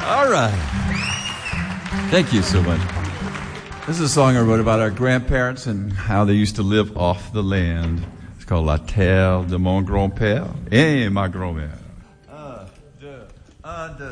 All right. Thank you so much. This is a song I wrote about our grandparents and how they used to live off the land. It's called La Terre de mon grand-père et ma grand-mère. Un, deux,